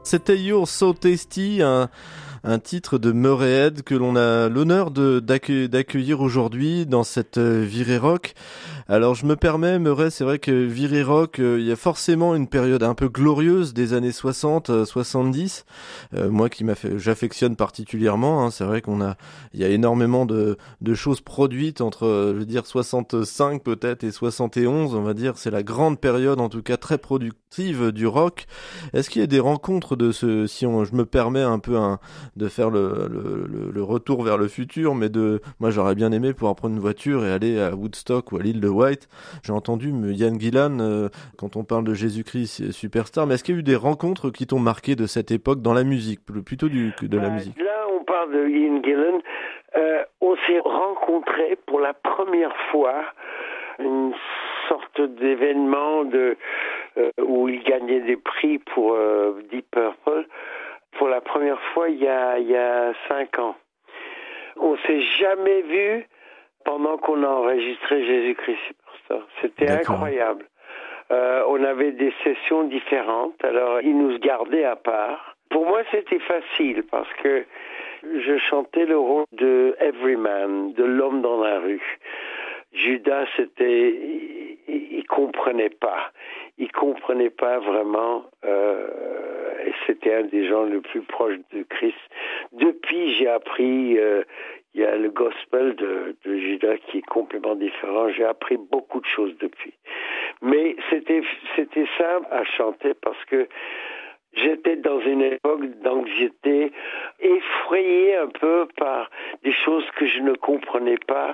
C'était You're So Tasty, un titre de Murray Head que l'on a l'honneur d'accueillir aujourd'hui dans cette virée rock. Alors je me permets, Murray, c'est vrai que virée rock, il y a forcément une période un peu glorieuse des années 60, 70. Moi j'affectionne particulièrement. C'est vrai il y a énormément de choses produites entre, je veux dire 65 peut-être et 71. On va dire c'est la grande période, en tout cas très productive du rock. Est-ce qu'il y a des rencontres je me permets un peu de faire le retour vers le futur, moi j'aurais bien aimé pouvoir prendre une voiture et aller à Woodstock ou à l'île de White. J'ai entendu Ian Gillan quand on parle de Jésus-Christ Superstar, mais est-ce qu'il y a eu des rencontres qui t'ont marqué de cette époque dans la musique, plutôt que de la musique? Là, on parle de Ian Gillan. On s'est rencontrés pour la première fois, une sorte d'événement où il gagnait des prix pour Deep Purple. Pour la première fois, il y a 5 ans. On s'est jamais vu pendant qu'on a enregistré Jésus-Christ Superstar. C'était D'accord. Incroyable. On avait des sessions différentes, alors il nous gardait à part. Pour moi, c'était facile parce que je chantais le rôle de everyman, de l'homme dans la rue. Judas, il comprenait pas. Il comprenait pas vraiment. Et c'était un des gens les plus proches de Christ. Depuis, j'ai appris. Il y a le gospel de Judas qui est complètement différent. J'ai appris beaucoup de choses depuis. Mais c'était simple à chanter parce que j'étais dans une époque d'anxiété, effrayé un peu par des choses que je ne comprenais pas.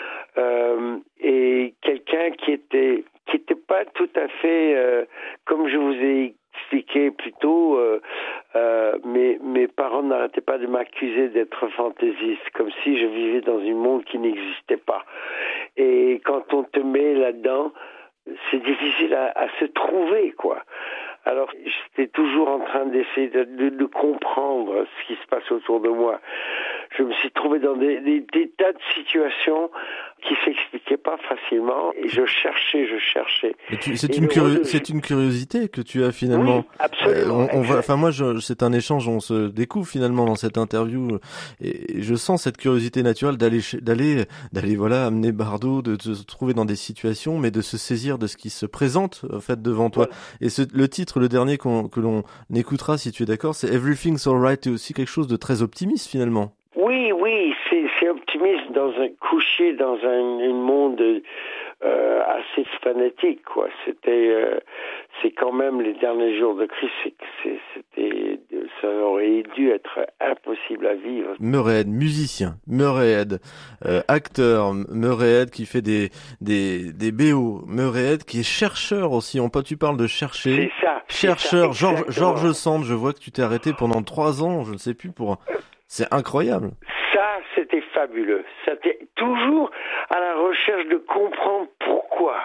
Et quelqu'un qui était pas tout à fait comme je vous ai expliqué plus tôt. Mes parents n'arrêtaient pas de m'accuser d'être fantaisiste, comme si je vivais dans un monde qui n'existait pas. Et quand on te met là-dedans, c'est difficile à se trouver, quoi. Alors, j'étais toujours en train d'essayer de comprendre ce qui se passe autour de moi. Je me suis trouvé dans des tas de situations qui s'expliquaient pas facilement et je cherchais. C'est une curiosité que tu as finalement. Oui, absolument. C'est un échange, on se découvre finalement dans cette interview et je sens cette curiosité naturelle d'aller voilà, amener Bardot, de se trouver dans des situations, mais de se saisir de ce qui se présente en fait devant toi. Ouais. Et le titre, le dernier que l'on écoutera, si tu es d'accord, c'est Everything's Alright, c'est aussi quelque chose de très optimiste finalement. Oui, c'est optimiste couché dans un monde assez fanatique, quoi. C'est quand même les derniers jours de Christ. Ça aurait dû être impossible à vivre. Murray Head, musicien, Murray Head, acteur, Murray Head qui fait des BO, Murray Head qui est chercheur aussi. Tu parles de chercher. C'est ça. Chercheur, Georges Sand, je vois que tu t'es arrêté pendant 3 ans, je ne sais plus C'est incroyable. Ça, c'était fabuleux. C'était toujours à la recherche de comprendre pourquoi.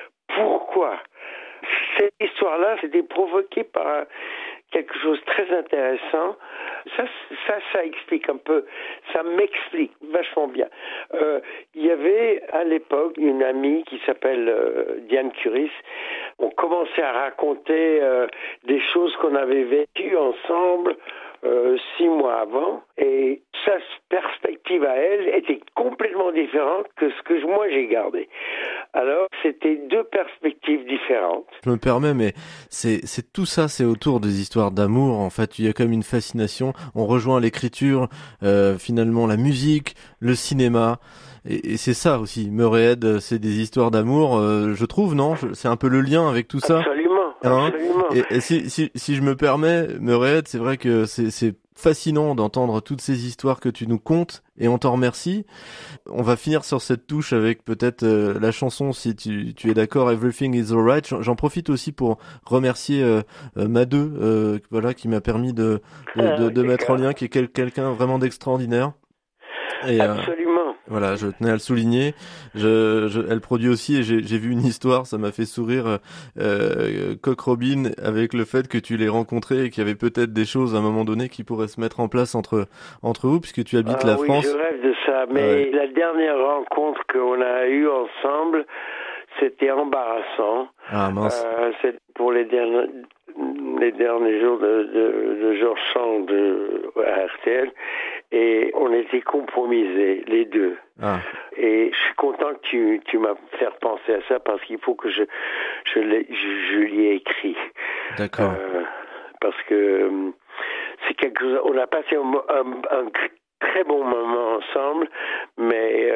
Cette histoire-là, c'était provoquée par quelque chose de très intéressant. Ça explique un peu, ça m'explique vachement bien. Il y avait à l'époque une amie qui s'appelle Diane Curis. On commençait à raconter des choses qu'on avait vécues ensemble 6 mois avant, et sa perspective à elle était complètement différente que ce que moi j'ai gardé. Alors c'était 2 perspectives différentes. Je me permets, mais c'est tout ça, c'est autour des histoires d'amour. En fait, il y a comme une fascination. On rejoint l'écriture, finalement la musique, le cinéma. Et c'est ça aussi, Murray Head, c'est des histoires d'amour, je trouve, non? C'est un peu le lien avec tout ça. Absolument. Et si je me permets, Murray Head, c'est vrai que c'est fascinant d'entendre toutes ces histoires que tu nous contes, et on t'en remercie. On va finir sur cette touche avec peut-être la chanson, si tu es d'accord, Everything is Alright. J'en profite aussi pour remercier Madeux, voilà, qui m'a permis de mettre en lien, qui est quelqu'un vraiment d'extraordinaire. Et, absolument. Voilà, je tenais à le souligner. Elle produit aussi, et j'ai vu une histoire, ça m'a fait sourire, Coq Robin, avec le fait que tu l'aies rencontré et qu'il y avait peut-être des choses à un moment donné qui pourraient se mettre en place entre vous, puisque tu habites la France. Oui, je rêve de ça, mais la dernière rencontre qu'on a eue ensemble, c'était embarrassant. Ah mince. C'est pour les les derniers jours de Georges Sand à RTL, et on était compromisés, les deux. Ah. Et je suis content que tu m'as fait penser à ça, parce qu'il faut que je lui ai écrit. D'accord. Parce que c'est quelque chose. On a passé un très bon moment ensemble, mais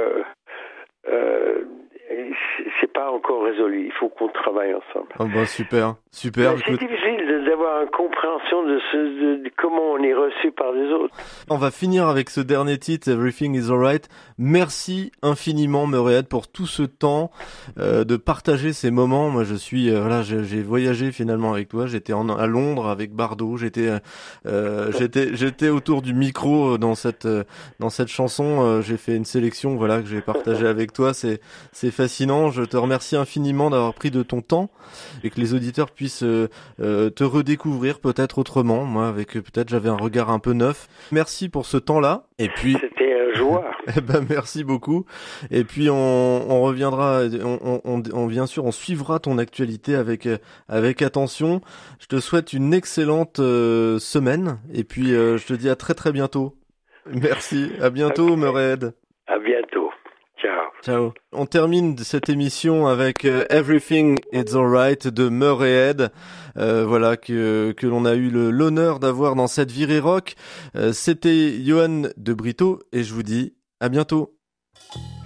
c'est pas encore résolu. Il faut qu'on travaille ensemble. Oh bah super. C'est difficile d'avoir une compréhension de comment on est reçu par les autres. On va finir avec ce dernier titre, Everything is Alright. Merci infiniment, Murray, pour tout ce temps de partager ces moments. Moi, j'ai voyagé finalement avec toi. J'étais à Londres avec Bardot. J'étais autour du micro dans cette chanson. J'ai fait une sélection, que j'ai partagée avec toi. C'est fascinant. Je te remercie infiniment d'avoir pris de ton temps et que les auditeurs puissent te redécouvrir peut-être autrement. Moi, peut-être j'avais un regard un peu neuf. Merci pour ce temps-là. Et puis c'était un joie. Merci beaucoup. Et puis on reviendra. Bien sûr, on suivra ton actualité avec attention. Je te souhaite une excellente semaine. Et puis je te dis à très très bientôt. Merci. À bientôt, okay. Murray. À bientôt. Ciao. Ciao. On termine cette émission avec Everything is Alright de Murray, que l'on a eu l'honneur d'avoir dans cette virée rock. C'était Johan de Brito et je vous dis à bientôt.